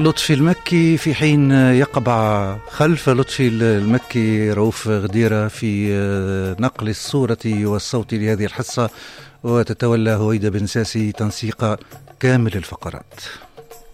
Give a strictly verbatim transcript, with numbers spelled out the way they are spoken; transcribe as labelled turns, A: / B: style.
A: لطفي المكي، في حين يقبع خلف لطفي المكي رؤوف غديرة في نقل الصورة والصوت لهذه الحصة، وتتولى هويدا بن ساسي تنسيق كامل الفقرات.